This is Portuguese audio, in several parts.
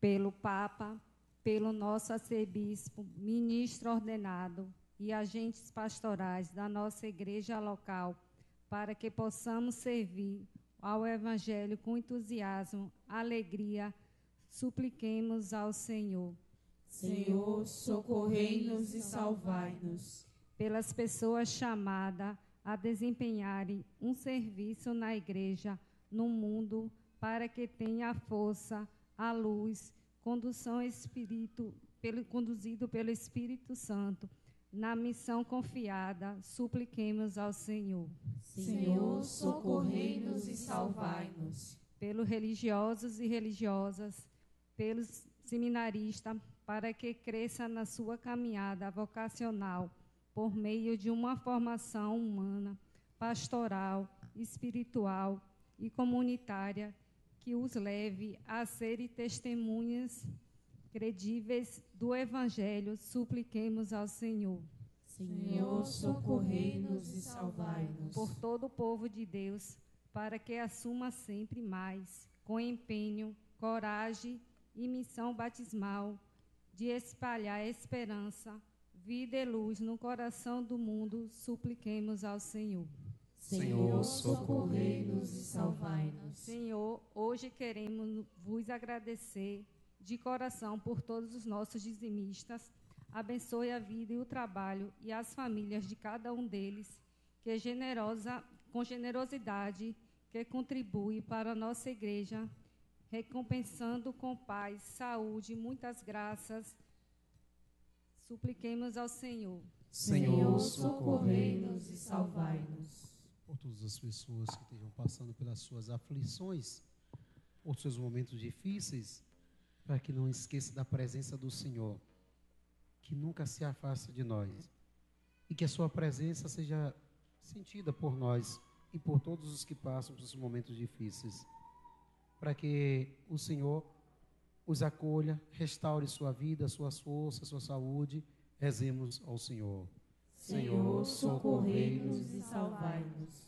pelo Papa, pelo nosso arcebispo, ministro ordenado e agentes pastorais da nossa igreja local, para que possamos servir ao Evangelho com entusiasmo, alegria, supliquemos ao Senhor. Senhor, socorrei-nos e salvai-nos. Pelas pessoas chamadas a desempenharem um serviço na igreja, no mundo, para que tenha a força, a luz, conduzido pelo Espírito Santo, na missão confiada, supliquemos ao Senhor. Senhor, socorrei-nos e salvai-nos. Pelos religiosos e religiosas, pelos seminaristas, para que cresça na sua caminhada vocacional, por meio de uma formação humana, pastoral, espiritual e comunitária, que os leve a serem testemunhas credíveis do Evangelho, supliquemos ao Senhor. Senhor, socorrei-nos e salvai-nos. Por todo o povo de Deus, para que assuma sempre mais, com empenho, coragem e missão batismal, de espalhar esperança, vida e luz no coração do mundo, supliquemos ao Senhor. Senhor, socorrei-nos e salvai-nos. Senhor, hoje queremos vos agradecer de coração por todos os nossos dizimistas. Abençoe a vida e o trabalho e as famílias de cada um deles, com generosidade, que contribui para a nossa igreja, recompensando com paz, saúde, muitas graças. Supliquemos ao Senhor. Senhor, socorrei-nos e salvai-nos. Por todas as pessoas que estejam passando pelas suas aflições, por seus momentos difíceis, para que não esqueça da presença do Senhor, que nunca se afasta de nós, e que a sua presença seja sentida por nós e por todos os que passam por esses momentos difíceis, para que o Senhor os acolha, restaure sua vida, suas forças, sua saúde. Rezemos ao Senhor. Senhor, socorrei-nos e salvai-nos.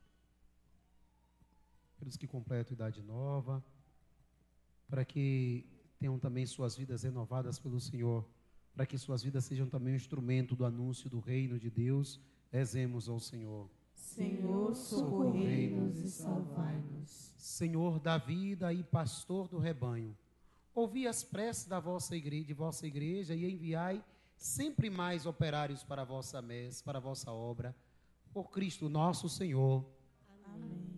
Pelos que completam idade nova, para que tenham também suas vidas renovadas pelo Senhor, para que suas vidas sejam também um instrumento do anúncio do reino de Deus. Rezemos ao Senhor. Senhor, socorrei-nos e salvai-nos. Senhor da vida e pastor do rebanho, ouvi as preces da vossa igreja e enviai sempre mais operários para a vossa messe, para a vossa obra, por Cristo nosso Senhor. Amém.